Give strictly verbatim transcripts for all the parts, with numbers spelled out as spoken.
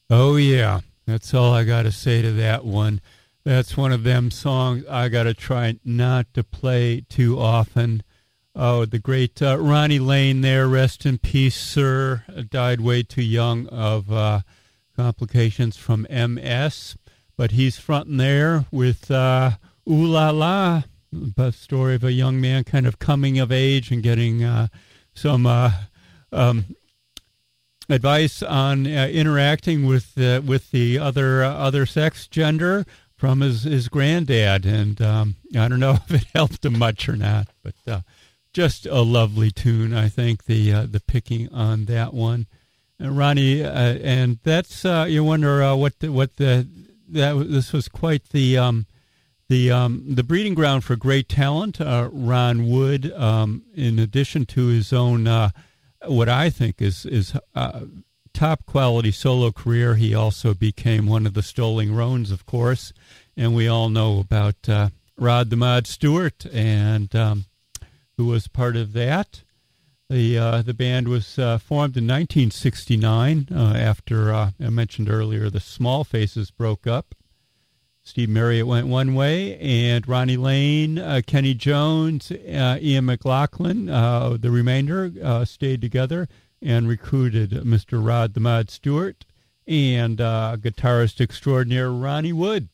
Oh, yeah. That's all I got to say to that one. That's one of them songs I got to try not to play too often. Oh, the great uh, Ronnie Lane there, rest in peace, sir. Died way too young of uh, complications from M S. But he's fronting there with uh, Ooh La La, the story of a young man kind of coming of age and getting uh, some uh, um, advice on uh, interacting with uh, with the other uh, other sex gender from his, his granddad. And um, I don't know if it helped him much or not, but uh, just a lovely tune, I think, the uh, the picking on that one. And Ronnie, uh, and that's, uh, you wonder uh, what the, what the, that this was quite the, um, the, um, the breeding ground for great talent. Uh, Ron Wood, um, in addition to his own, uh, what I think is, is uh, top quality solo career, he also became one of the Stoling Roans, of course. And we all know about uh, Rod the Mod Stewart, and um, who was part of that. The uh, the band was uh, formed in nineteen sixty-nine uh, after, uh, I mentioned earlier, the Small Faces broke up. Steve Marriott went one way, and Ronnie Lane, uh, Kenny Jones, uh, Ian McLaughlin, uh, the remainder, uh, stayed together and recruited Mister Rod the Mod Stewart and uh, guitarist extraordinaire Ronnie Wood.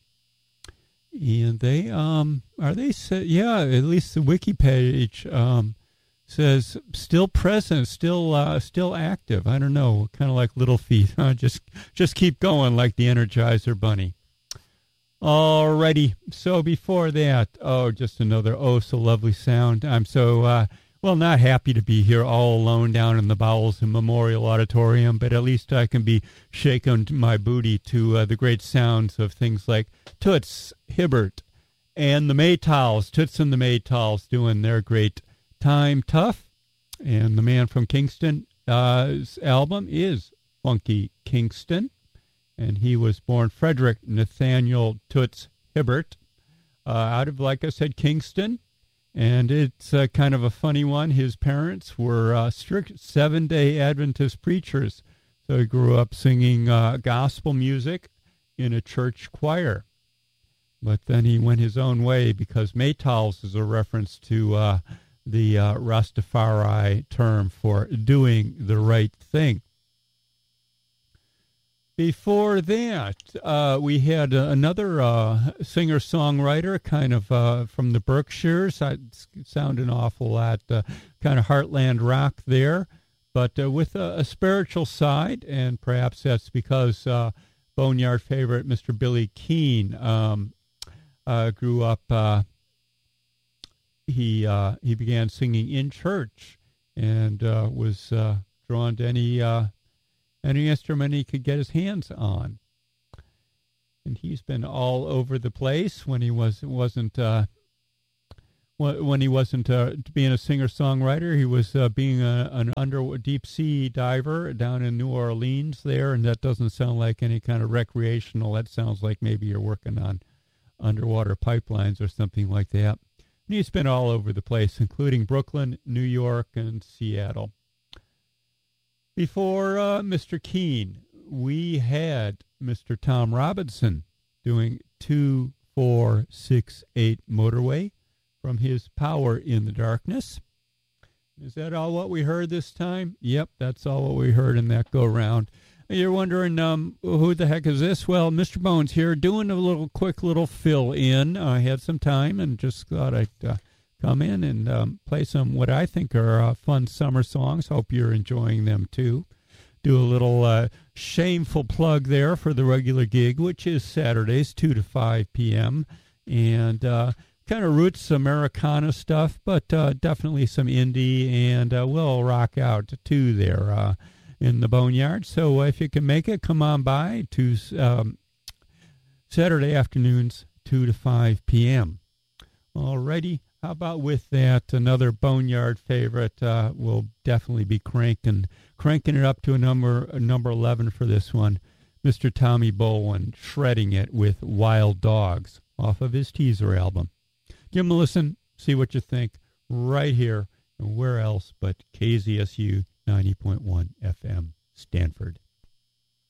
And they, um, are they, yeah, at least the wiki page um, says still present, still uh, still active. I don't know, kind of like Little Feet. Huh? Just, just keep going like the Energizer Bunny. Alrighty, so before that, oh, just another oh so lovely sound. I'm so, uh, well, not happy to be here all alone down in the bowels of Memorial Auditorium, but at least I can be shaking my booty to uh, the great sounds of things like Toots Hibbert and the Maytals, Toots and the Maytals doing their great Time Tough. And the man from Kingston, uh, his album is Funky Kingston. And he was born Frederick Nathaniel Toots Hibbert uh, out of, like I said, Kingston. And it's uh, kind of a funny one. His parents were uh, strict Seventh-day Adventist preachers. So he grew up singing uh, gospel music in a church choir. But then he went his own way because Maytals is a reference to uh, the uh, Rastafari term for doing the right thing. Before that, uh, we had uh, another uh, singer-songwriter, kind of uh, from the Berkshires. I sound an awful lot, uh, kind of heartland rock there, but uh, with a, a spiritual side, and perhaps that's because uh, Boneyard favorite Mister Billy Keane um, uh, grew up. Uh, he uh, he began singing in church and uh, was uh, drawn to any. Uh, Any instrument he could get his hands on, and he's been all over the place. When he was wasn't uh, when he wasn't uh, being a singer-songwriter, he was uh, being a, an under deep sea diver down in New Orleans there, and that doesn't sound like any kind of recreational. That sounds like maybe you're working on underwater pipelines or something like that. And he's been all over the place, including Brooklyn, New York, and Seattle. Before uh, Mister Keane, we had Mister Tom Robinson doing two four six eight Motorway from his Power in the Darkness. Is that all what we heard this time? Yep, that's all what we heard in that go-round. You're wondering, um, who the heck is this? Well, Mister Bones here doing a little quick little fill-in. I had some time and just thought I'd uh, come in and um, play some what I think are uh, fun summer songs. Hope you're enjoying them, too. Do a little uh, shameful plug there for the regular gig, which is Saturdays, two to five p.m., and uh, kind of roots Americana stuff, but uh, definitely some indie, and uh, we'll rock out, too, there uh, in the Boneyard. So if you can make it, come on by to um, Saturday afternoons, two to five p.m. Alrighty. How about with that, another Boneyard favorite? Uh, we'll definitely be cranking cranking it up to a number a number eleven for this one. Mister Tommy Bolin shredding it with Wild Dogs off of his teaser album. Give him a listen, see what you think, right here, and where else but K Z S U ninety point one F M, Stanford.